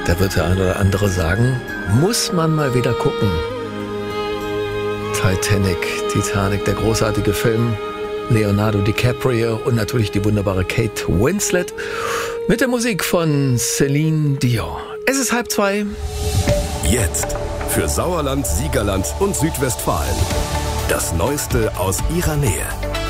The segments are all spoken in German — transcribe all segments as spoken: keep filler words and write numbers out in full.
Da wird der eine oder andere sagen, muss man mal wieder gucken. Titanic, Titanic, der großartige Film. Leonardo DiCaprio und natürlich die wunderbare Kate Winslet mit der Musik von Celine Dion. Es ist halb zwei. Jetzt für Sauerland, Siegerland und Südwestfalen. Das Neueste aus ihrer Nähe.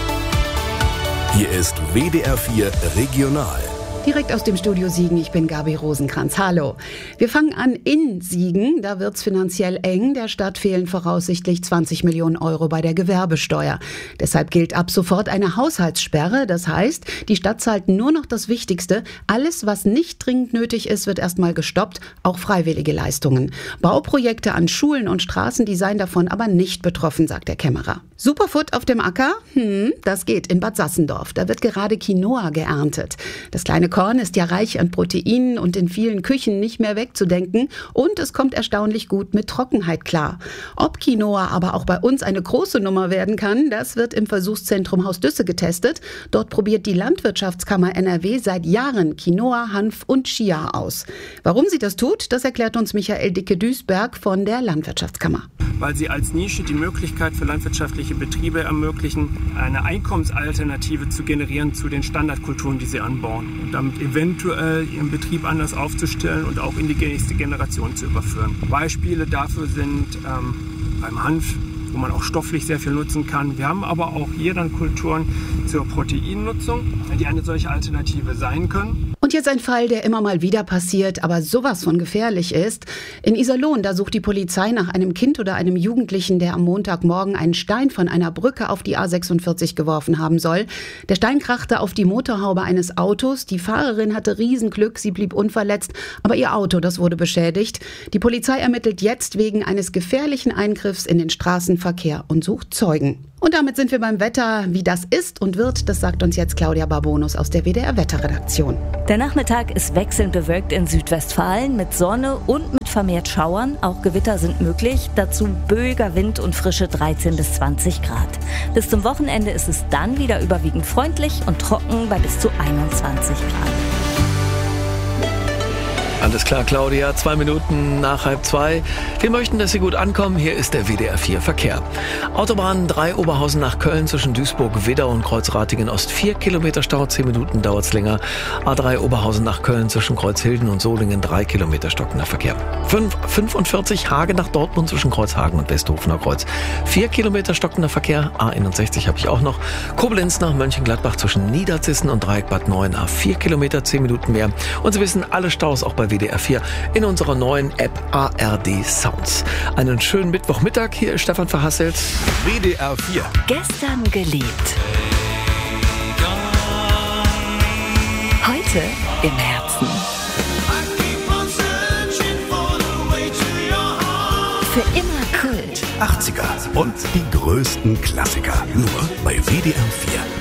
Hier ist W D R vier Regional. Direkt aus dem Studio Siegen, ich bin Gabi Rosenkranz. Hallo. Wir fangen an in Siegen, da wird's finanziell eng. Der Stadt fehlen voraussichtlich zwanzig Millionen Euro bei der Gewerbesteuer. Deshalb gilt ab sofort eine Haushaltssperre. Das heißt, die Stadt zahlt nur noch das Wichtigste. Alles, was nicht dringend nötig ist, wird erstmal gestoppt, auch freiwillige Leistungen. Bauprojekte an Schulen und Straßen, die seien davon aber nicht betroffen, sagt der Kämmerer. Superfood auf dem Acker? Hm, das geht in Bad Sassendorf. Da wird gerade Quinoa geerntet. Das kleine Korn ist ja reich an Proteinen und in vielen Küchen nicht mehr wegzudenken. Und es kommt erstaunlich gut mit Trockenheit klar. Ob Quinoa aber auch bei uns eine große Nummer werden kann, das wird im Versuchszentrum Haus Düsse getestet. Dort probiert die Landwirtschaftskammer N R W seit Jahren Quinoa, Hanf und Chia aus. Warum sie das tut, das erklärt uns Michael Dicke-Duisberg von der Landwirtschaftskammer. Weil sie als Nische die Möglichkeit für landwirtschaftliche Betriebe ermöglichen, eine Einkommensalternative zu generieren zu den Standardkulturen, die sie anbauen. Und damit eventuell ihren Betrieb anders aufzustellen und auch in die nächste Generation zu überführen. Beispiele dafür sind ähm, beim Hanf, wo man auch stofflich sehr viel nutzen kann. Wir haben aber auch hier dann Kulturen zur Proteinnutzung, die eine solche Alternative sein können. Und jetzt ein Fall, der immer mal wieder passiert, aber sowas von gefährlich ist. In Iserlohn, da sucht die Polizei nach einem Kind oder einem Jugendlichen, der am Montagmorgen einen Stein von einer Brücke auf die A sechsundvierzig geworfen haben soll. Der Stein krachte auf die Motorhaube eines Autos. Die Fahrerin hatte Riesenglück, sie blieb unverletzt, aber ihr Auto, das wurde beschädigt. Die Polizei ermittelt jetzt wegen eines gefährlichen Eingriffs in den Straßenverkehr und sucht Zeugen. Und damit sind wir beim Wetter. Wie das ist und wird, das sagt uns jetzt Claudia Barbonus aus der W D R-Wetterredaktion. Der Nachmittag ist wechselnd bewölkt in Südwestfalen mit Sonne und mit vermehrt Schauern. Auch Gewitter sind möglich. Dazu böiger Wind und frische dreizehn bis zwanzig Grad. Bis zum Wochenende ist es dann wieder überwiegend freundlich und trocken bei bis zu einundzwanzig Grad. Alles klar, Claudia, zwei Minuten nach halb zwei. Wir möchten, dass Sie gut ankommen. Hier ist der W D R vier Verkehr. Autobahn drei Oberhausen nach Köln zwischen Duisburg, Widder und Kreuzratingen Ost. vier Kilometer Stau, zehn Minuten dauert's länger. A drei Oberhausen nach Köln zwischen Kreuzhilden und Solingen, drei Kilometer stockender Verkehr. fünf fünfundvierzig Hagen nach Dortmund zwischen Kreuzhagen und Westhofener Kreuz. vier Kilometer stockender Verkehr. A einundsechzig habe ich auch noch. Koblenz nach Mönchengladbach zwischen Niederzissen und Dreieck Bad neun. A vier Kilometer, zehn Minuten mehr. Und Sie wissen, alle Staus auch bei W D R vier in unserer neuen App A R D Sounds. Einen schönen Mittwochmittag. Hier ist Stefan Verhasselt. W D R vier. Gestern geliebt. Heute im Herzen. Für immer Kult. achtziger und die größten Klassiker. Nur bei W D R vier.